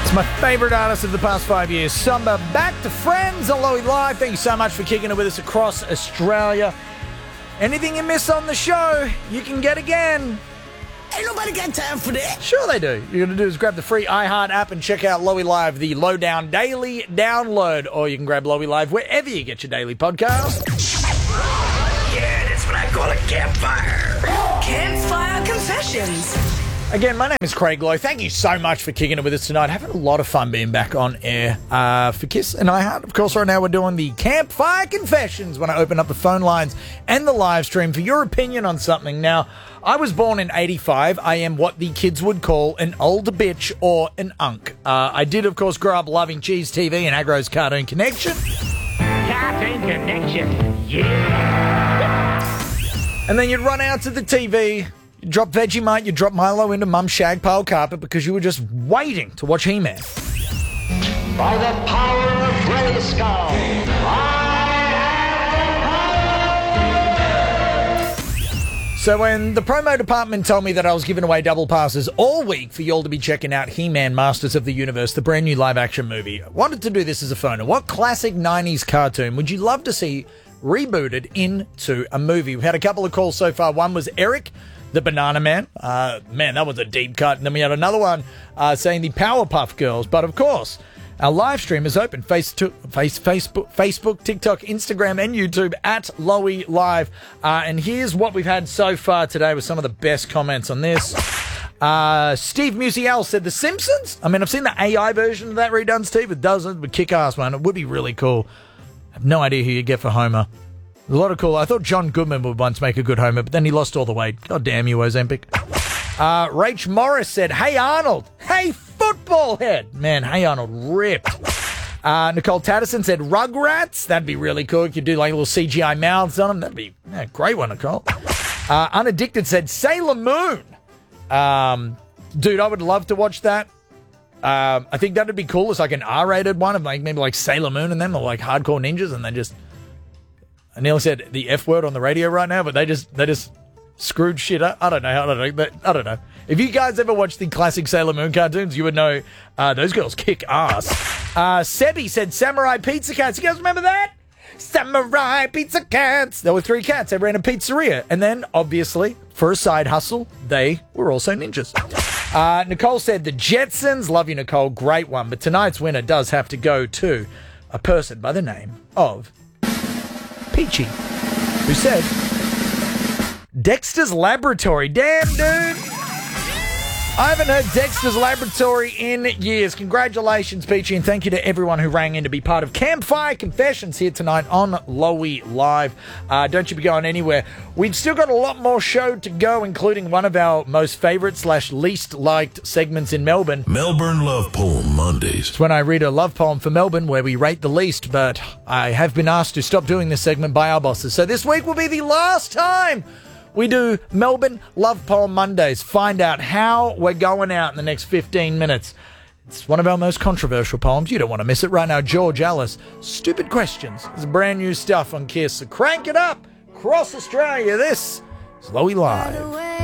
It's my favourite artist of the past 5 years. Samba, back to Friends on Lowy Live. Thank you so much for kicking it with us across Australia. Anything you miss on the show, you can get again. Ain't nobody got time for that. Sure they do. You're going to do is grab the free iHeart app and check out Lowy Live, the Lowdown Daily download. Or you can grab Lowy Live wherever you get your daily podcast. Yeah, that's what I call a campfire. Campfire Confessions. Again, my name is Craig Lowe. Thank you so much for kicking it with us tonight. Having a lot of fun being back on air for Kiss and iHeart. Of course, right now we're doing the Campfire Confessions when I open up the phone lines and the live stream for your opinion on something. Now, I was born in 85. I am what the kids would call an old bitch or an unk. I did, of course, grow up loving Cheese TV and Agro's Cartoon Connection. Cartoon Connection, yeah! And then you'd run out to the TV, you'd drop Vegemite, you'd drop Milo into Mum's shag pile carpet because you were just waiting to watch He-Man. By the power of Grayskull, So when the promo department told me that I was giving away double passes all week for you all to be checking out He-Man Masters of the Universe, the brand new live-action movie, I wanted to do this as a phoner. What classic 90s cartoon would you love to see rebooted into a movie? We've had a couple of calls so far. One was Eric, the Banana Man. Man, that was a deep cut. And then we had another one saying the Powerpuff Girls. But of course, our live stream is open. Facebook, TikTok, Instagram, and YouTube at Lowy Live. And here's what we've had so far today with some of the best comments on this. Steve Musial said The Simpsons. I mean, I've seen the AI version of that redone, Steve. It doesn't, but kick-ass, man. It would be really cool. I have no idea who you get for Homer. A lot of cool. I thought John Goodman would once make a good Homer, but then he lost all the weight. God damn you, Ozempic. Rach Morris said, Hey Arnold. Hey football head. Man, Hey Arnold ripped. Nicole Tatterson said Rugrats. That'd be really cool. You could do like little CGI mouths on them. That'd be a great one, Nicole. Unaddicted said Sailor Moon. Dude, I would love to watch that. I think that'd be cool. It's like an R-rated one of like maybe like Sailor Moon and them, or like hardcore ninjas, and they just. I nearly said the F word on the radio right now, but they just screwed shit up. I don't know. If you guys ever watched the classic Sailor Moon cartoons, you would know those girls kick ass. Sebi said Samurai Pizza Cats. You guys remember that? Samurai Pizza Cats. There were 3 cats. They ran a pizzeria. And then, obviously, for a side hustle, they were also ninjas. Nicole said The Jetsons. Love you, Nicole. Great one. But tonight's winner does have to go to a person by the name of Peachy, who said Dexter's Laboratory. Damn, dude. I haven't heard Dexter's Laboratory in years. Congratulations, Peachy, and thank you to everyone who rang in to be part of Campfire Confessions here tonight on Lowy Live. Don't you be going anywhere. We've still got a lot more show to go, including one of our most favourite / least liked segments in Melbourne. Melbourne Love Poem Mondays. It's when I read a love poem for Melbourne where we rate the least, but I have been asked to stop doing this segment by our bosses. So this week will be the last time we do Melbourne Love Poem Mondays. Find out how we're going out in the next 15 minutes. It's one of our most controversial poems. You don't want to miss it. Right now, George Ellis, Stupid Questions. It's brand new stuff on Kiss. So crank it up across Australia. This is Lowy Live.